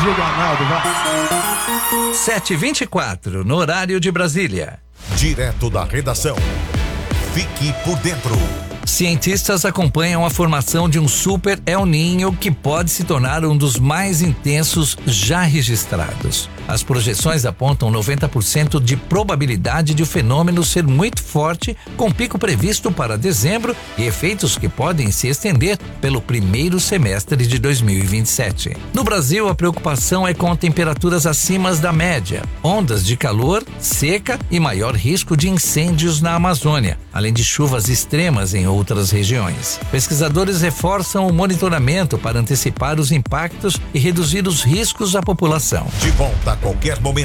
Diga, Arnaldo, vai. 7h24, no horário de Brasília. Direto da redação. Fique por dentro. Cientistas acompanham a formação de um super El Niño que pode se tornar um dos mais intensos já registrados. As projeções apontam 90% de probabilidade de o fenômeno ser muito forte, com pico previsto para dezembro e efeitos que podem se estender pelo primeiro semestre de 2027. No Brasil, a preocupação é com temperaturas acima da média, ondas de calor, seca e maior risco de incêndios na Amazônia, além de chuvas extremas em outras regiões. Pesquisadores reforçam o monitoramento para antecipar os impactos e reduzir os riscos à população. De volta a qualquer momento.